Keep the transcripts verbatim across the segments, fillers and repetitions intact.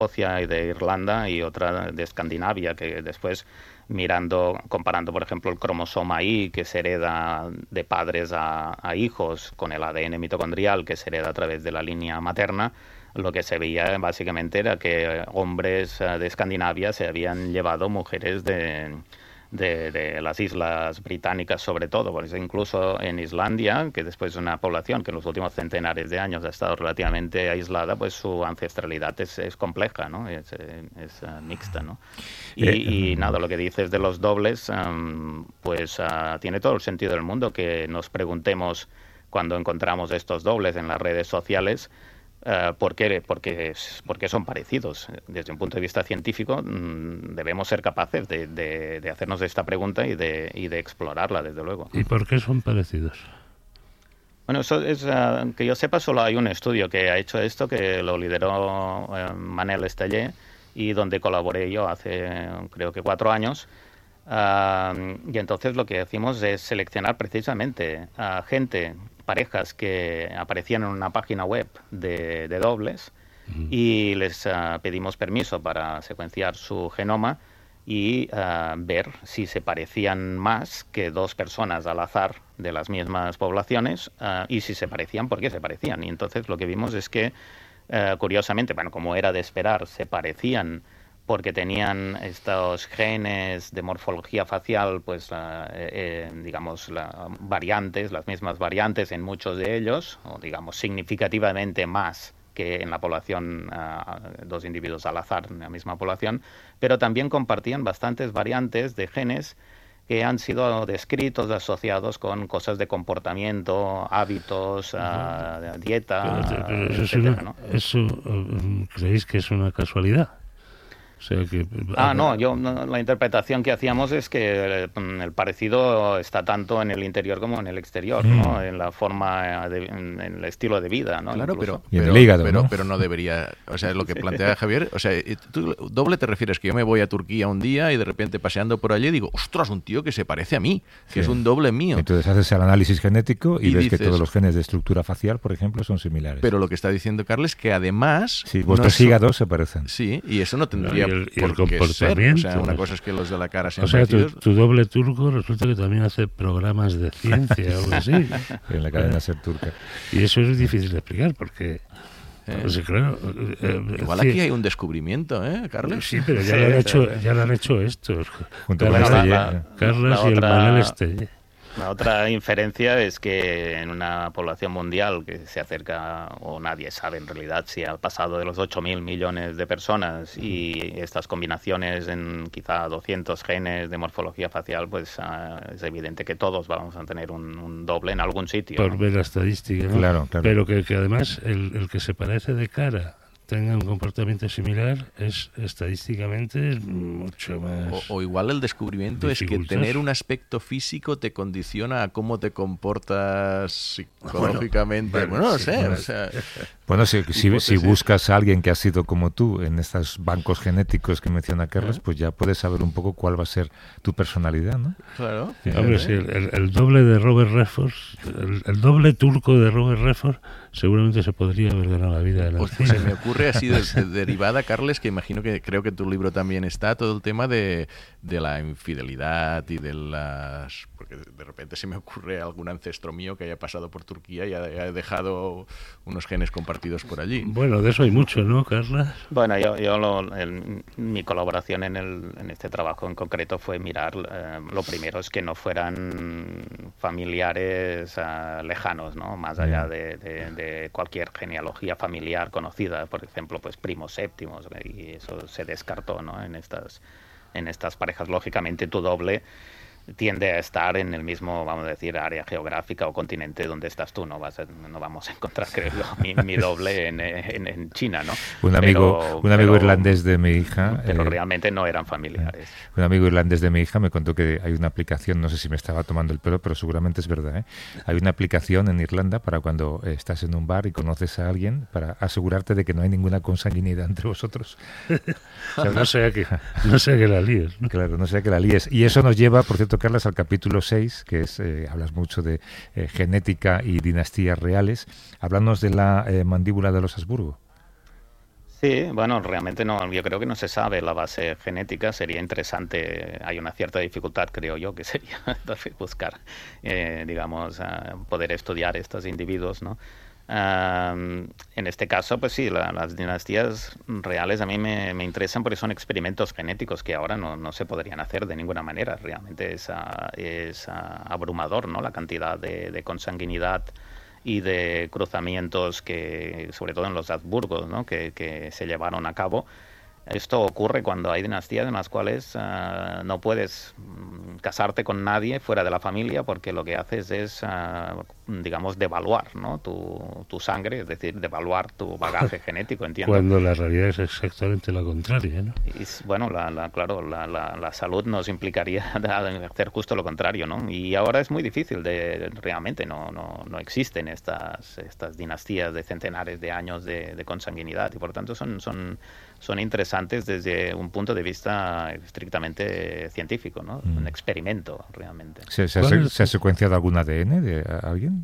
Escocia y de Irlanda, y otra de Escandinavia, que después, mirando, comparando, por ejemplo, el cromosoma Y, que se hereda de padres a, a hijos, con el A D N mitocondrial, que se hereda a través de la línea materna, lo que se veía básicamente era que hombres de Escandinavia se habían llevado mujeres de... De, de las islas británicas, sobre todo, porque incluso en Islandia, que después es una población que en los últimos centenares de años ha estado relativamente aislada, pues su ancestralidad es, es compleja, ¿no? Es, es uh, mixta, ¿no? Y, eh, y nada, lo que dices de los dobles, um, pues uh, tiene todo el sentido del mundo que nos preguntemos cuando encontramos estos dobles en las redes sociales. Uh, ¿por qué? Porque, porque son parecidos. Desde un punto de vista científico, mmm, debemos ser capaces de, de, de hacernos esta pregunta y de, y de explorarla, desde luego. ¿Y por qué son parecidos? Bueno, eso es, uh, que yo sepa, solo hay un estudio que ha hecho esto, que lo lideró uh, Manel Esteller, y donde colaboré yo hace, creo que cuatro años. Uh, y entonces lo que hacemos es seleccionar precisamente a gente, parejas que aparecían en una página web de, de dobles, uh-huh. y les uh, pedimos permiso para secuenciar su genoma y uh, ver si se parecían más que dos personas al azar de las mismas poblaciones, uh, y si se parecían, ¿por qué se parecían? Y entonces lo que vimos es que, uh, curiosamente, bueno, como era de esperar, se parecían porque tenían estos genes de morfología facial, pues, uh, eh, digamos, la, variantes, las mismas variantes en muchos de ellos, o digamos, significativamente más que en la población, uh, dos individuos al azar en la misma población, pero también compartían bastantes variantes de genes que han sido descritos, asociados con cosas de comportamiento, hábitos, uh, dieta, pero, pero eso, etcétera, es una, ¿no? ¿Eso uh, creéis que es una casualidad? O sea que, ah, no, yo no, la interpretación que hacíamos es que el, el parecido está tanto en el interior como en el exterior, mm. ¿no? En la forma, de, en, en el estilo de vida, ¿no? Claro, Incluso. pero, pero, y en el hígado, pero, ¿no? pero no debería, o sea, lo que plantea Javier, o sea, tú doble te refieres que yo me voy a Turquía un día y de repente paseando por allí digo, ostras, un tío que se parece a mí, que sí. es un doble mío. Entonces haces el análisis genético y, y ves dices, que todos los genes de estructura facial, por ejemplo, son similares. Pero lo que está diciendo Carles, que además... Sí, vuestros no hígados se parecen. Sí, y eso no tendría no, y el, y el por qué ser. O sea, una pues, cosa es que los de la cara sean o sea, tu, parecidos. tu doble turco resulta que también hace programas de ciencia o algo así. En la cadena Ser turca. Y eso es difícil de explicar porque... Eh, pues, claro, eh, igual sí. Aquí hay un descubrimiento, ¿eh, Carles? Sí, pero ya, sí, lo, han hecho, ya lo han hecho estos. Junto bueno, con la, la, Carles la y otra... el Manel Esteller. La otra inferencia es que en una población mundial que se acerca, o nadie sabe en realidad si ha pasado de los ocho mil millones de personas, y estas combinaciones en quizá doscientos genes de morfología facial, pues uh, es evidente que todos vamos a tener un, un doble en algún sitio. Por ¿no? ver la estadística, ¿no? Claro, claro. Pero que, que además el, el que se parece de cara tenga un comportamiento similar es estadísticamente mucho más... O, o igual el descubrimiento dificultoso. Es que tener un aspecto físico te condiciona a cómo te comportas psicológicamente. Bueno, bueno no sí, sé. Bueno, o sea, bueno si, si, si buscas a alguien que ha sido como tú en estos bancos genéticos que menciona Carlos, ¿eh? Pues ya puedes saber un poco cuál va a ser tu personalidad, ¿no? Claro. Sí, hombre, sí, el, el, el doble de Robert Redford, el, el doble turco de Robert Redford, seguramente se podría haber ganado la vida de la pues, se me ocurre así de, de, derivada, Carles, que imagino que creo que tu libro también está, todo el tema de, de la infidelidad y de las... Porque de repente se me ocurre algún ancestro mío que haya pasado por Turquía y haya dejado unos genes compartidos por allí. Bueno, de eso hay mucho, ¿no, Carla? Bueno, yo, yo lo, el, mi colaboración en, el, en este trabajo en concreto fue mirar, eh, lo primero es que no fueran familiares uh, lejanos, ¿no? Más allá de, de, de cualquier genealogía familiar conocida, por ejemplo, pues primos séptimos, y eso se descartó, ¿no? En estas, en estas parejas, lógicamente, tu doble tiende a estar en el mismo, vamos a decir, área geográfica o continente donde estás tú. No vas a, no vamos a encontrar, creo, mi, mi doble en, en, en China, ¿no? Un amigo, pero, un amigo pero, irlandés de mi hija... Pero eh, realmente no eran familiares. Un amigo irlandés de mi hija me contó que hay una aplicación, no sé si me estaba tomando el pelo, pero seguramente es verdad, ¿eh? Hay una aplicación en Irlanda para cuando eh, estás en un bar y conoces a alguien, para asegurarte de que no hay ninguna consanguinidad entre vosotros. O sea, no sea que, no sea que la líes, ¿no? Claro, no sea que la líes. Y eso nos lleva, por cierto, Carlas, al capítulo seis, que es, eh, hablas mucho de eh, genética y dinastías reales. Háblanos de la eh, mandíbula de los Habsburgo. Sí, bueno, realmente no, yo creo que no se sabe la base genética, sería interesante, hay una cierta dificultad, creo yo, que sería buscar, eh, digamos, uh, poder estudiar estos individuos, ¿no? Uh, en este caso, pues sí, la, las dinastías reales a mí me, me interesan porque son experimentos genéticos que ahora no, no se podrían hacer de ninguna manera, realmente es, uh, es uh, abrumador, ¿no? La cantidad de, de consanguinidad y de cruzamientos que, sobre todo en los Habsburgos, ¿no? que, que se llevaron a cabo. Esto ocurre cuando hay dinastías en las cuales uh, no puedes um, casarte con nadie fuera de la familia porque lo que haces es, uh, digamos, devaluar, ¿no? tu, tu sangre, es decir, devaluar tu bagaje genético, entiendo. Cuando la realidad es exactamente la contraria, ¿no? Y, bueno, la, la, claro, la, la, la salud nos implicaría hacer justo lo contrario, ¿no? Y ahora es muy difícil, de realmente no, no, no existen estas, estas dinastías de centenares de años de, de consanguinidad y por tanto son... son son interesantes desde un punto de vista estrictamente científico, ¿no? Mm. Un experimento, realmente. ¿Se, se, ha, ¿Se ha secuenciado algún A D N de alguien?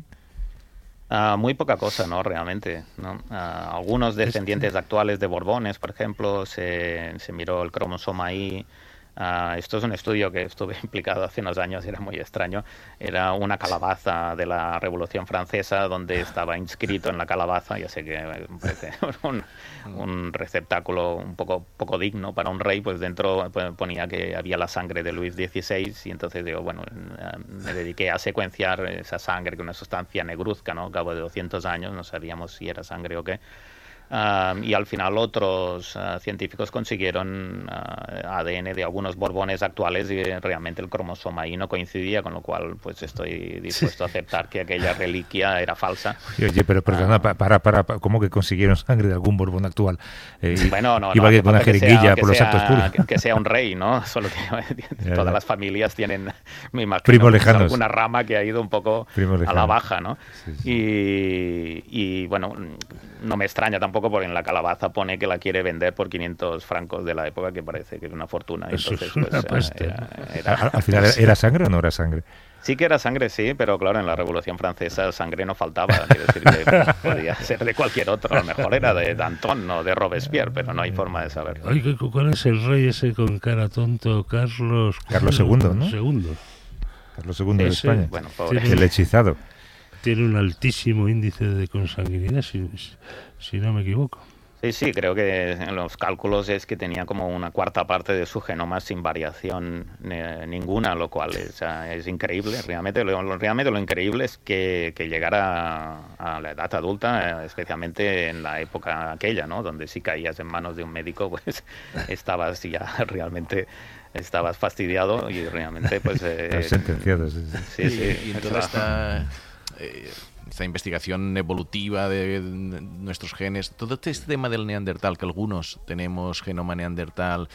Uh, muy poca cosa, ¿no? Realmente, ¿no? Uh, algunos descendientes este... actuales de Borbones, por ejemplo, se, se miró el cromosoma Y. Uh, esto es un estudio que estuve implicado hace unos años y era muy extraño. Era una calabaza de la Revolución Francesa donde estaba inscrito en la calabaza, ya sé que me parece un, un receptáculo un poco, poco digno para un rey, pues dentro ponía que había la sangre de Luis dieciséis y entonces digo, bueno, me dediqué a secuenciar esa sangre con una sustancia negruzca, ¿no? Al cabo de doscientos años no sabíamos si era sangre o qué. Uh, y al final otros uh, científicos consiguieron uh, A D N de algunos Borbones actuales y realmente el cromosoma Y no coincidía, con lo cual pues estoy dispuesto a aceptar que aquella reliquia era falsa. Oye, pero perdona, uh, para, para, para, ¿cómo que consiguieron sangre de algún Borbón actual? Eh, bueno, no, iba no, que con una jeringuilla por los sea, actos públicos. Que, que sea un rey, ¿no? Solo que ya, todas ya. las familias tienen, me imagino, primos lejanos. Alguna rama que ha ido un poco a la baja, ¿no? Sí, sí. Y, y bueno, no me extraña tampoco porque en la calabaza pone que la quiere vender por quinientos francos de la época, que parece que es una fortuna. Eso Entonces, es una pues, peste. Era, era, al, al final, ¿era sangre o no era sangre? Sí que era sangre, sí, pero claro, en la Revolución Francesa sangre no faltaba. Quiero decir que podía ser de cualquier otro. A lo mejor era de Danton o de Robespierre, pero no hay forma de saberlo. Ay, ¿cuál es el rey ese con cara tonto? Carlos... Carlos segundo, ¿no? Segundo. Carlos segundo de España. Bueno, pobre. El hechizado. Tiene un altísimo índice de consanguinidad, si, si no me equivoco. Sí, sí, creo que en los cálculos es que tenía como una cuarta parte de su genoma sin variación eh, ninguna, lo cual es, es increíble. Realmente lo, realmente lo increíble es que, que llegara a, a la edad adulta, eh, especialmente en la época aquella, ¿no? Donde si caías en manos de un médico, pues estabas ya realmente... estabas fastidiado y realmente pues... Eh, sentenciado, sí, sí. sí, sí. Y, y toda esta... Eh, esta investigación evolutiva de nuestros genes, todo este tema del neandertal, que algunos tenemos genoma neandertal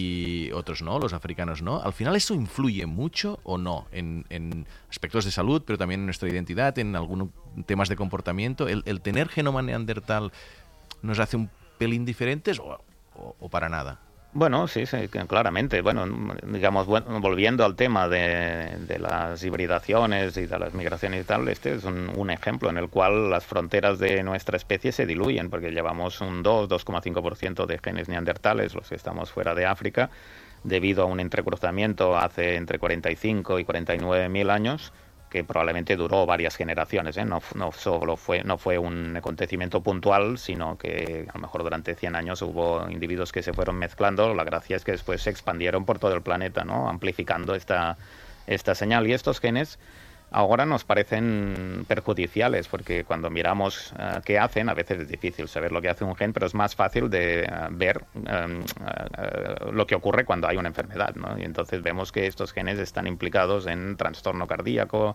y otros no, los africanos no, al final ¿eso influye mucho o no en, en aspectos de salud, pero también en nuestra identidad, en algunos temas de comportamiento? ¿El, el tener genoma neandertal nos hace un pelín diferentes o, o, o para nada? Bueno, sí, sí, claramente. Bueno, digamos, bueno, volviendo al tema de, de las hibridaciones y de las migraciones y tal, este es un, un ejemplo en el cual las fronteras de nuestra especie se diluyen, porque llevamos un dos, dos coma cinco por ciento de genes neandertales, los que estamos fuera de África, debido a un entrecruzamiento hace entre cuarenta y cinco y cuarenta y nueve mil años, que probablemente duró varias generaciones, ¿eh? No, no solo fue, no fue un acontecimiento puntual, sino que a lo mejor durante cien años hubo individuos que se fueron mezclando. La gracia es que después se expandieron por todo el planeta, ¿no? Amplificando esta, esta señal. Y estos genes ahora nos parecen perjudiciales, porque cuando miramos uh, qué hacen, a veces es difícil saber lo que hace un gen, pero es más fácil de uh, ver um, uh, uh, lo que ocurre cuando hay una enfermedad, ¿no? Y entonces vemos que estos genes están implicados en trastorno cardíaco,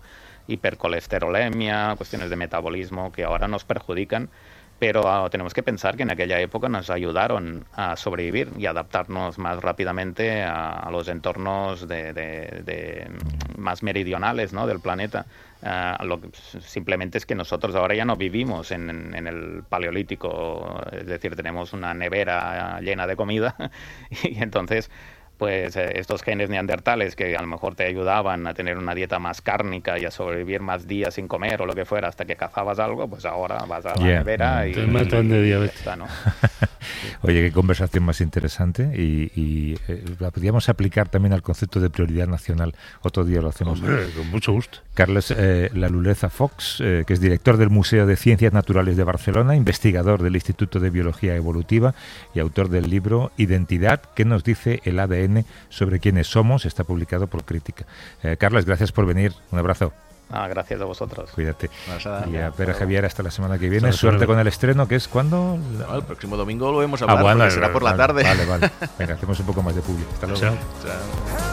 hipercolesterolemia, cuestiones de metabolismo que ahora nos perjudican. Pero uh, tenemos que pensar que en aquella época nos ayudaron a sobrevivir y adaptarnos más rápidamente a, a los entornos de, de, de más meridionales, ¿no? del planeta. Uh, lo que, simplemente es que nosotros ahora ya no vivimos en, en, en el Paleolítico, es decir, tenemos una nevera llena de comida y entonces pues eh, estos genes neandertales que a lo mejor te ayudaban a tener una dieta más cárnica y a sobrevivir más días sin comer o lo que fuera hasta que cazabas algo, pues ahora vas a la Yeah. nevera y Te matan de diabetes. está, ¿no? Oye, qué conversación más interesante y, y eh, la podríamos aplicar también al concepto de prioridad nacional. Otro día lo hacemos. Hombre, con mucho gusto. Carles eh, Laluleza Fox, eh, que es director del Museo de Ciencias Naturales de Barcelona, investigador del Instituto de Biología Evolutiva y autor del libro Identidad, ¿qué nos dice el A D N sobre quiénes somos? Está publicado por Crítica. Eh, Carles, gracias por venir. Un abrazo. Ah, gracias a vosotros. Cuídate. Pasada. Y a Pere Javier hasta la semana que viene. Hasta la Suerte semana. con el estreno, que es cuando... No, el próximo domingo lo vemos a Ah, hablar, bueno, porque será por la vale, tarde. Vale, vale. Venga, hacemos un poco más de público. Hasta luego. Chao. Chao.